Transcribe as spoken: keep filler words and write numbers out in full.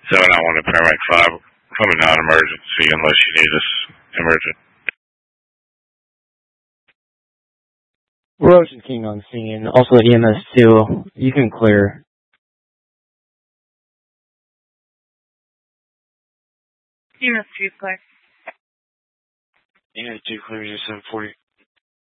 seven nine one to Paramount five, probably not emergency unless you need us emergent. We're Ocean King on scene, also E M S two. You can clear. E M S two clear. E M S two clear, seven forty.